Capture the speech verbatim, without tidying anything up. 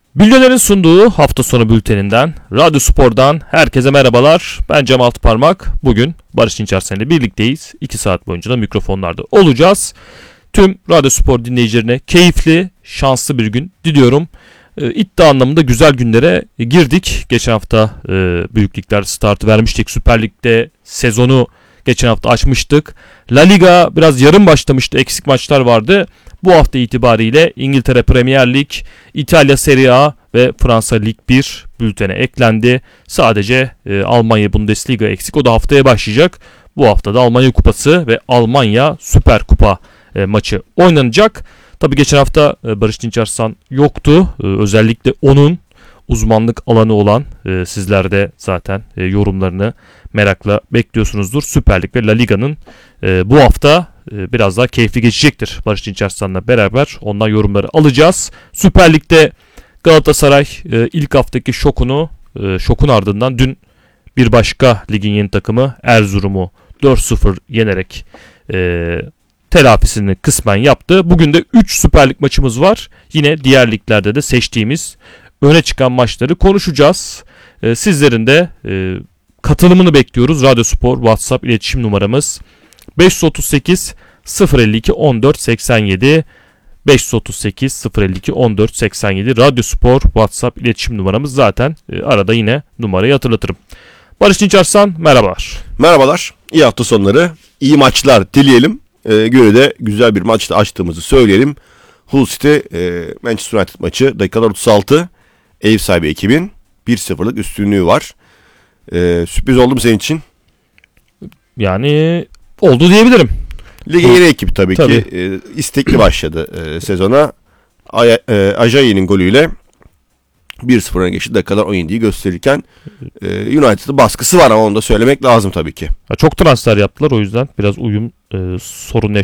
Milyoner'in sunduğu hafta sonu bülteninden, Radyo Spor'dan herkese merhabalar. Ben Cem Altıparmak. Bugün Barış Dinçersen ile birlikteyiz. iki saat boyunca da mikrofonlarda olacağız. Tüm Radyo Spor dinleyicilerine keyifli, şanslı bir gün diliyorum. E, iddia anlamında güzel günlere girdik. Geçen hafta e, büyük ligler startı vermiştik. Süper Lig'de sezonu geçen hafta açmıştık. La Liga biraz yarım başlamıştı. Eksik maçlar vardı. Bu hafta itibariyle İngiltere Premier Lig, İtalya Serie A ve Fransa Lig bir bültene eklendi. Sadece e, Almanya Bundesliga eksik. O da haftaya başlayacak. Bu haftada Almanya Kupası ve Almanya Süper Kupa e, maçı oynanacak. Tabii geçen hafta e, Barış Dinçersan yoktu. E, özellikle onun uzmanlık alanı olan e, sizler de zaten e, yorumlarını merakla bekliyorsunuzdur. Süper Lig ve La Liga'nın e, bu hafta e, biraz daha keyifli geçecektir. Barış Dinçersan'la beraber ondan yorumları alacağız. Süper Lig'de Galatasaray e, ilk haftaki şokunu e, şokun ardından dün bir başka ligin yeni takımı Erzurum'u dört sıfır yenerek e, telafisini kısmen yaptı. Bugün de üç Süper Lig maçımız var. Yine diğer liglerde de seçtiğimiz öne çıkan maçları konuşacağız. E, sizlerin de e, katılımını bekliyoruz. Radyo Spor WhatsApp iletişim numaramız beş otuz sekiz sıfır elli iki on dört seksen yedi beş otuz sekiz sıfır elli iki on dört seksen yedi Radyo Spor WhatsApp iletişim numaramız zaten. E, arada yine numarayı hatırlatırım. Barış Dinçersan merhabalar. Merhabalar. İyi hafta sonları. İyi maçlar dileyelim. E, göre de güzel bir maçta açtığımızı söyleyelim. Hull City e, Manchester United maçı dakikalar otuz altı. Ev sahibi ekibin bir sıfırlık üstünlüğü var. E, sürpriz oldu mu senin için? Yani oldu diyebilirim. Lige yeni ekip tabii, tabii. ki. E, istekli başladı e, sezona. Ay, e, Ajayi'nin golüyle bir sıfır öne geçti. Dakikalar on yediyi gösterirken e, United'ın baskısı var ama onu da söylemek lazım tabii ki. Ya çok transfer yaptılar, o yüzden biraz uyum e, sorunu